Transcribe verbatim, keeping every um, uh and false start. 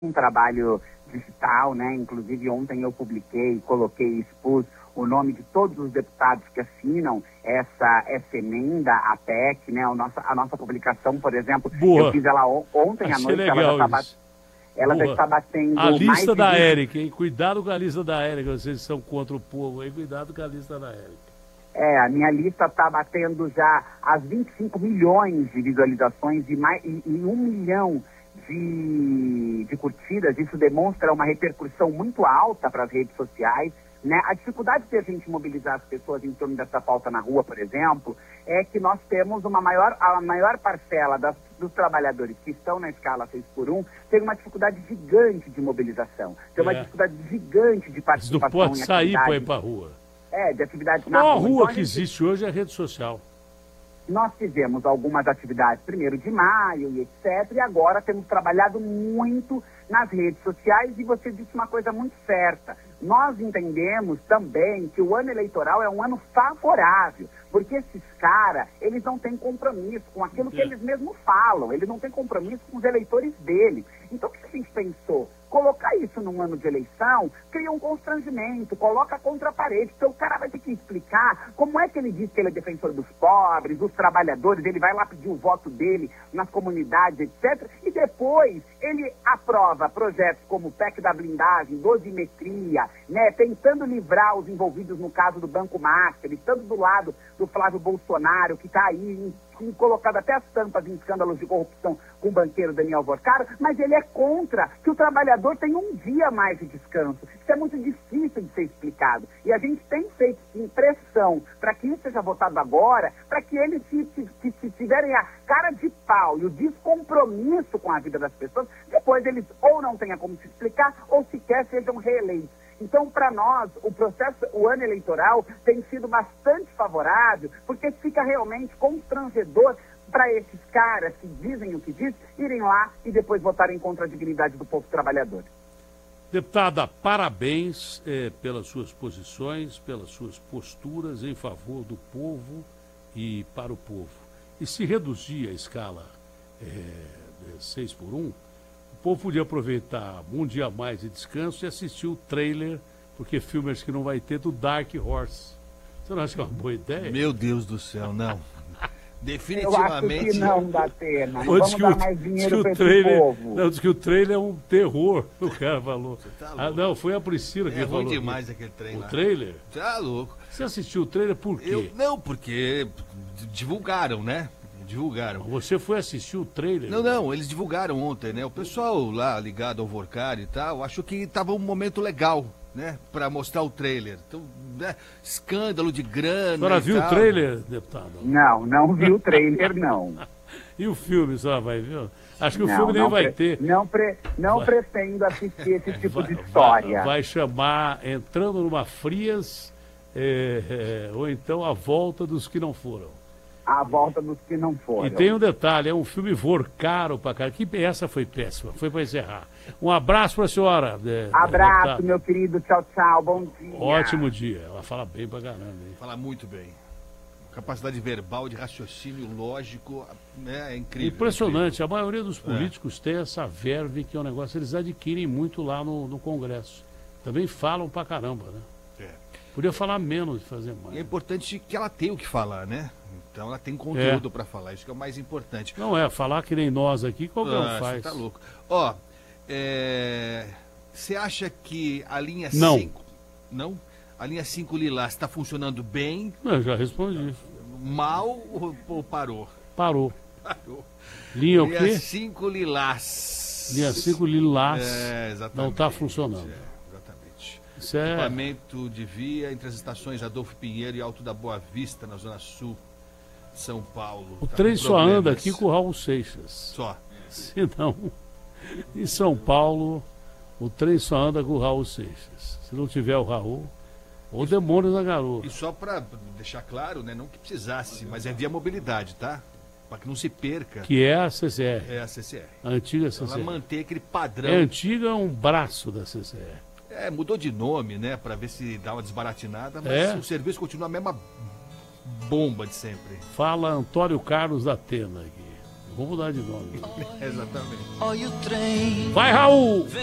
um trabalho digital, né? Inclusive ontem eu publiquei, coloquei e expus o nome de todos os deputados que assinam essa, essa emenda à P E C, né? A nossa, a nossa publicação, por exemplo, Boa. eu fiz ela ontem à Achei noite, legal ela já está ela já está batendo a lista mais da de... Érica, hein? Cuidado com a lista da Érica, vocês são contra o povo, hein? Cuidado com a lista da Érica. É, a minha lista está batendo já as vinte e cinco milhões de visualizações e, mais, e, e um milhão de, de curtidas. Isso demonstra uma repercussão muito alta para as redes sociais, né? A dificuldade de a gente mobilizar as pessoas em torno dessa pauta na rua, por exemplo, é que nós temos uma maior, a maior parcela das, dos trabalhadores que estão na escala seis por um tem uma dificuldade gigante de mobilização, tem uma É. dificuldade gigante de participação. Não pode em sair para ir atividades. para a rua. É, de atividades A na maior rua. rua Então, a que gente- existe hoje é a rede social. Nós fizemos algumas atividades primeiro de maio e etcétera. E agora temos trabalhado muito nas redes sociais e você disse uma coisa muito certa. Nós entendemos também que o ano eleitoral é um ano favorável, porque esses caras, eles não têm compromisso com aquilo que É. eles mesmos falam, eles não têm compromisso com os eleitores deles. Então o que a gente pensou? Colocar isso num ano de eleição cria um constrangimento, coloca contra a parede, porque o cara vai ter que explicar como é que ele diz que ele é defensor dos pobres, dos trabalhadores, ele vai lá pedir o voto dele nas comunidades, etcétera. E depois ele aprova projetos como o P E C da blindagem, dosimetria, né, tentando livrar os envolvidos no caso do Banco Master, estando do lado do Flávio Bolsonaro, que está aí em em colocado até as tampas em escândalos de corrupção com o banqueiro Daniel Vorcaro, mas ele é contra que o trabalhador tenha um dia a mais de descanso. Isso é muito difícil de ser explicado. E a gente tem feito sim, pressão para que isso seja votado agora, para que eles, se, se, se, se tiverem a cara de pau e o descompromisso com a vida das pessoas, depois eles ou não tenham como se explicar ou sequer sejam reeleitos. Então, para nós, o processo, o ano eleitoral tem sido bastante favorável, porque fica realmente constrangedor para esses caras que dizem o que dizem, irem lá e depois votarem contra a dignidade do povo trabalhador. Deputada, parabéns eh, pelas suas posições, pelas suas posturas em favor do povo e para o povo. E se reduzir a escala seis por um, o povo podia aproveitar um dia a mais de descanso e assistir o trailer, porque filme acho que não vai ter, do Dark Horse. Você não acha que é uma boa ideia? Meu Deus do céu, não. Eu acho Definitivamente. que não dá pena. Não Ou vamos diz que dar o- mais diz que dinheiro o para esse trailer, povo. não, diz que o trailer é um terror, o cara falou. tá Ah, louco. não, foi a Priscila que É falou. ruim demais aquele trem O lá. trailer? Tá louco. Você assistiu o trailer por quê? Eu, não, porque divulgaram, né? Divulgaram. Você foi assistir o trailer? Não, não, eles divulgaram ontem, né? O pessoal lá ligado ao Vorcari e tal, achou que tava um momento legal, né? Pra mostrar o trailer. Então, né? Escândalo de grana. A senhora e viu o tal. trailer, deputado? Não, não vi o trailer, não. E o filme, só vai ver? Acho que o não, filme nem não vai pre- ter. Não, pre- não Vai- pretendo assistir esse tipo Vai- de história. Vai, vai chamar Entrando numa Frias, é, é, ou então A Volta dos que Não Foram. A volta dos que não foram. E tem um detalhe, é um filme vorcaro pra cara. Que essa foi péssima, foi pra encerrar. Um abraço pra senhora. é, Abraço, deputada. meu querido. Tchau, tchau. Bom dia. Ótimo dia. Ela fala bem pra caramba, hein? Fala muito bem. Capacidade verbal, de raciocínio lógico, né? É incrível. Impressionante. A maioria dos políticos tem essa verve, que é um negócio, eles adquirem muito lá no, no Congresso. Também falam pra caramba, né? incrível. É. Podia falar menos e fazer mais. E é importante que ela tenha o que falar, né? Então ela tem conteúdo pra falar, isso que é o mais importante. Não é, falar que nem nós aqui, qualquer um Ah, faz. você tá louco. Ó, é, você acha que a linha Não. cinco... Não? A linha cinco Lilás está funcionando bem, Não, eu já respondi. mal ou, ou parou? Parou. Parou. Linha o Linha quê? cinco Lilás. Linha cinco Lilás. É, exatamente. não está funcionando. É, exatamente. Isso é... Equipamento de via entre as estações Adolfo Pinheiro e Alto da Boa Vista, na Zona Sul de São Paulo. O Tá trem com só anda problemas. aqui com o Raul Seixas. Só. Se não, em São Paulo, o trem só anda com o Raul Seixas. Se não tiver o Raul, ou demônio na garoa. E só para deixar claro, né, não que precisasse, mas é via mobilidade, tá? Para que não se perca. Que é a C C R, É a C C R. a antiga C Ela C R. mantém aquele padrão. É antiga, é um braço da C C R. É, mudou de nome, né, para ver se dá uma desbaratinada, mas É. o serviço continua a mesma bomba de sempre. Fala Antônio Carlos da Atena aqui. Vou mudar de nome. Exatamente. Olha o trem. Vai, Raul!